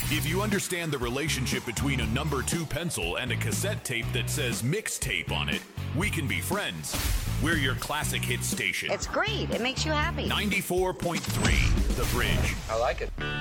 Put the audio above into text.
If you understand the relationship between a number 2 pencil and a cassette tape that says mixtape on it, we can be friends. We're your classic hit station. It's great. It makes you happy. 94.3 The Bridge. I like it.